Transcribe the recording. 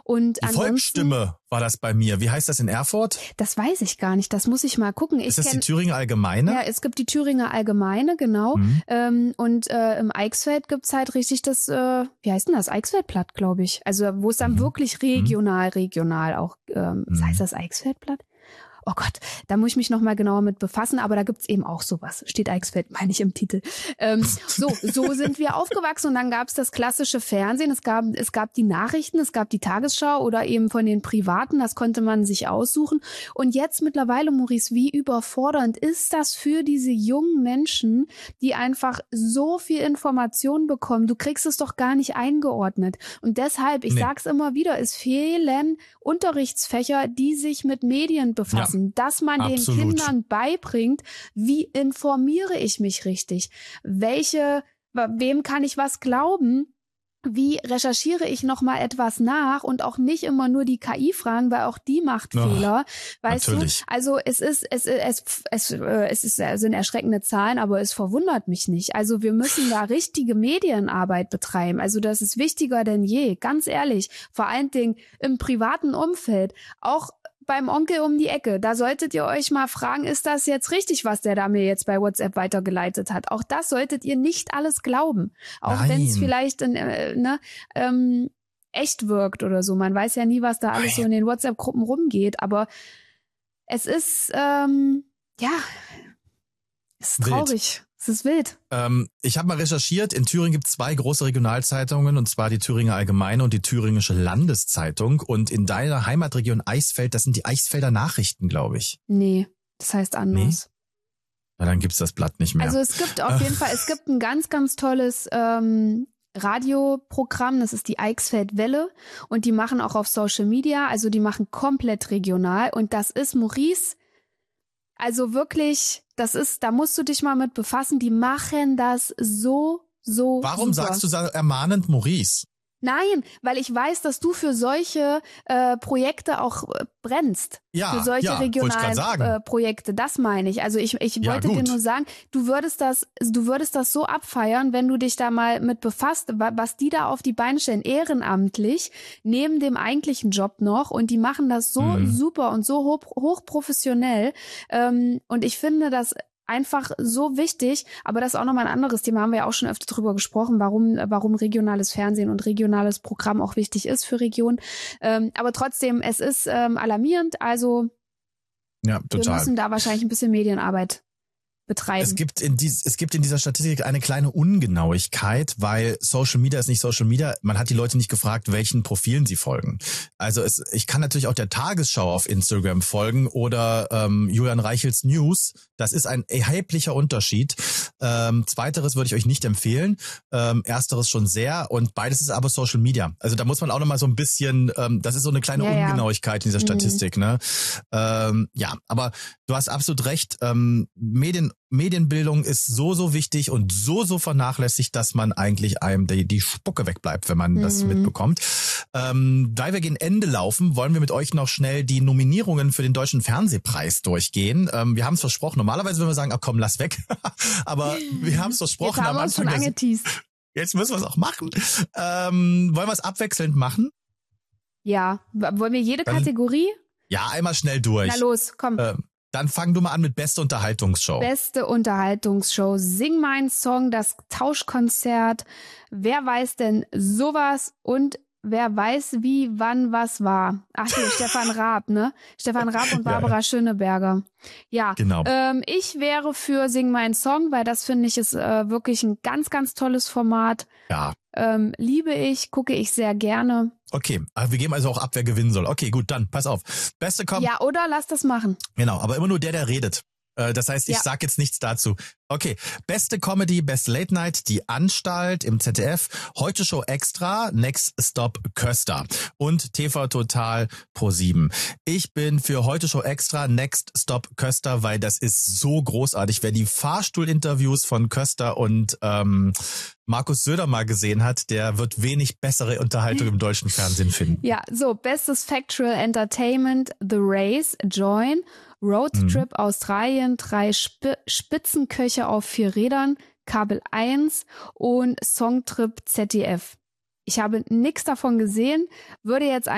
Und die Volksstimme war das bei mir. Wie heißt das in Erfurt? Das weiß ich gar nicht. Das muss ich mal gucken. Ist das die Thüringer Allgemeine? Ja, es gibt die Thüringer Allgemeine, genau. Und im Eichsfeld gibt's halt richtig das, wie heißt denn das? Eichsfeldblatt, glaube ich. Also wo es dann wirklich regional auch, heißt das Eichsfeldblatt? Oh Gott, da muss ich mich noch mal genauer mit befassen, aber da gibt's eben auch sowas. Steht Eichsfeld, meine ich im Titel. So sind wir aufgewachsen und dann gab's das klassische Fernsehen. Es gab die Nachrichten, es gab die Tagesschau oder eben von den Privaten, das konnte man sich aussuchen. Und jetzt mittlerweile, Maurice, wie überfordernd ist das für diese jungen Menschen, die einfach so viel Information bekommen? Du kriegst es doch gar nicht eingeordnet. Und deshalb, ich sag's immer wieder, es fehlen Unterrichtsfächer, die sich mit Medien befassen. Dass man den Kindern beibringt, wie informiere ich mich richtig? Wem kann ich was glauben? Wie recherchiere ich noch mal etwas nach und auch nicht immer nur die KI fragen, weil auch die macht Fehler. Weißt natürlich. du? Also es sind erschreckende Zahlen, aber es verwundert mich nicht. Also wir müssen da richtige Medienarbeit betreiben. Also das ist wichtiger denn je, ganz ehrlich. Vor allen Dingen im privaten Umfeld, auch beim Onkel um die Ecke. Da solltet ihr euch mal fragen, ist das jetzt richtig, was der da mir jetzt bei WhatsApp weitergeleitet hat? Auch das solltet ihr nicht alles glauben. Auch wenn es vielleicht echt wirkt oder so. Man weiß ja nie, was da alles so in den WhatsApp-Gruppen rumgeht. Aber es ist, es ist traurig. Es ist wild. Ich habe mal recherchiert, in Thüringen gibt es 2 große Regionalzeitungen, und zwar die Thüringer Allgemeine und die Thüringische Landeszeitung. Und in deiner Heimatregion Eichsfeld, das sind die Eichsfelder Nachrichten, glaube ich. Nee, das heißt anders. Na, dann gibt's das Blatt nicht mehr. Also es gibt auf jeden Fall, ein ganz, ganz tolles Radioprogramm, das ist die Eichsfeld-Welle, und die machen auch auf Social Media, also die machen komplett regional, und das ist, Maurice, also wirklich, da musst du dich mal mit befassen, die machen das so Warum super. sagst du ermahnend Maurice? Nein, weil ich weiß, dass du für solche Projekte auch brennst. Ja, für solche regionalen Projekte, das meine ich. Also ich wollte dir nur sagen, du würdest das so abfeiern, wenn du dich da mal mit befasst, was die da auf die Beine stellen, ehrenamtlich, neben dem eigentlichen Job noch, und die machen das so super und so hochprofessionell. Und ich finde das einfach so wichtig, aber das ist auch nochmal ein anderes Thema, haben wir ja auch schon öfter drüber gesprochen, warum regionales Fernsehen und regionales Programm auch wichtig ist für Regionen. Aber trotzdem, es ist alarmierend, also ja, total. Wir müssen da wahrscheinlich ein bisschen Medienarbeit betreiben. Es gibt in dieser Statistik eine kleine Ungenauigkeit, weil Social Media ist nicht Social Media. Man hat die Leute nicht gefragt, welchen Profilen sie folgen. Also ich kann natürlich auch der Tagesschau auf Instagram folgen oder Julian Reichels News. Das ist ein erheblicher Unterschied. Zweiteres würde ich euch nicht empfehlen. Ersteres schon sehr, und beides ist aber Social Media. Also da muss man auch noch mal so ein bisschen, das ist so eine kleine Ungenauigkeit in dieser Statistik. Ne? Aber du hast absolut recht. Medienbildung ist so wichtig und so vernachlässigt, dass man eigentlich einem die Spucke wegbleibt, wenn man das mitbekommt. Da wir gegen Ende laufen, wollen wir mit euch noch schnell die Nominierungen für den Deutschen Fernsehpreis durchgehen. Wir haben es versprochen. Normalerweise würden wir sagen, komm, lass weg. Aber wir haben es versprochen. Jetzt haben wir uns schon angeteased. Jetzt müssen wir es auch machen. Wollen wir es abwechselnd machen? Ja. Wollen wir jede Kategorie? Ja, einmal schnell durch. Na los, komm. Dann fang du mal an mit Beste Unterhaltungsshow. Beste Unterhaltungsshow. Sing mein Song, das Tauschkonzert. Wer weiß denn sowas? Und wer weiß, wie, wann, was war. Ach so, Stefan Raab, ne? Stefan Raab und Barbara Schöneberger. Ja, genau. Ich wäre für Sing mein Song, weil das, finde ich, ist wirklich ein ganz, ganz tolles Format. Ja. Liebe ich, gucke ich sehr gerne. Okay, wir geben also auch ab, wer gewinnen soll. Okay, gut, dann pass auf. Beste kommt. Ja, oder lass das machen. Genau, aber immer nur der redet. Das heißt, ich sag jetzt nichts dazu. Okay, beste Comedy, Best Late Night, Die Anstalt im ZDF, Heute Show Extra, Next Stop Köster und TV Total Pro7. Ich bin für Heute Show Extra, Next Stop Köster, weil das ist so großartig. Wer die Fahrstuhlinterviews von Köster und Markus Söder mal gesehen hat, der wird wenig bessere Unterhaltung im deutschen Fernsehen finden. Ja, so, bestes Factual Entertainment, The Race, Join, Roadtrip Australien, 3 Spitzenköche auf 4 Rädern, Kabel 1 und Songtrip ZDF. Ich habe nichts davon gesehen, würde jetzt